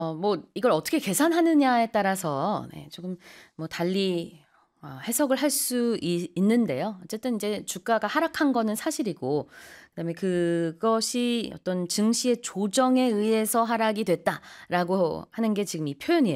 뭐 이걸 어떻게 계산하느냐에 따라서 네 조금 뭐 달리 해석을 할 수 있는데요. 어쨌든 이제 주가가 하락한 거는 사실이고, 그다음에 그것이 어떤 증시의 조정에 의해서 하락이 됐다라고 하는 게 지금 이 표현이에요.